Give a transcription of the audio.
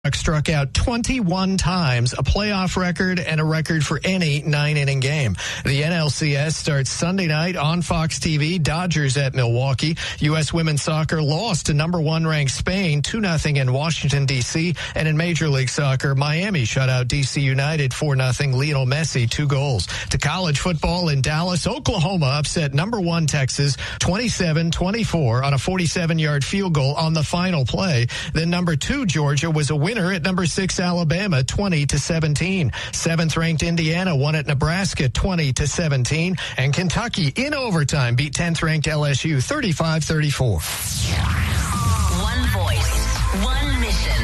struck out 21 times, a playoff record and a record for any 9-inning game. The NLCS starts Sunday night on Fox TV. Dodgers at Milwaukee. U.S. women's soccer lost to number 1 ranked Spain 2-0 in Washington, D.C. And in Major League Soccer, Miami shut out D.C. United 4-0. Lionel Messi 2 goals. To college football in Dallas, Oklahoma upset number 1 Texas 27-24 on a 47-yard field goal on the final play. Then number 2 Georgia was a winner at number 6 Alabama 20-17. 7th-ranked Indiana won at Nebraska 20-17. And Kentucky in overtime beat 10th-ranked LSU 35-34.